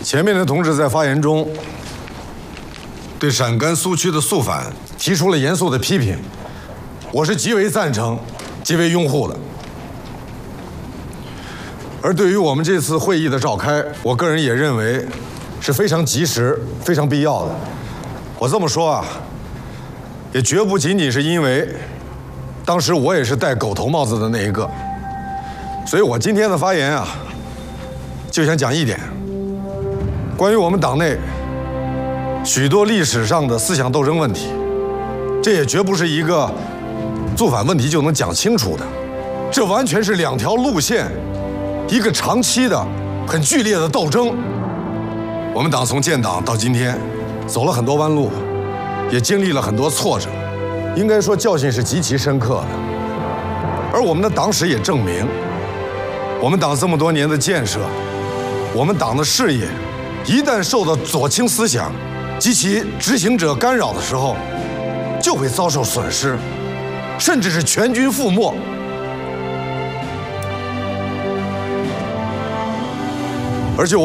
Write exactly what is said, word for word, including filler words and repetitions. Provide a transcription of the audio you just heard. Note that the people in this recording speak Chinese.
前面的同志在发言中对陕甘苏区的肃反提出了严肃的批评，我是极为赞成、极为拥护的。而对于我们这次会议的召开，我个人也认为是非常及时、非常必要的。我这么说啊，也绝不仅仅是因为当时我也是戴狗头帽子的那一个，所以我今天的发言啊，就想讲一点，关于我们党内许多历史上的思想斗争问题，这也绝不是一个肃反问题就能讲清楚的，这完全是两条路线，一个长期的、很剧烈的斗争。我们党从建党到今天，走了很多弯路，也经历了很多挫折，应该说教训是极其深刻的。而我们的党史也证明，我们党这么多年的建设，我们党的事业，一旦受到左倾思想及其执行者干扰的时候，就会遭受损失，甚至是全军覆没。而且我。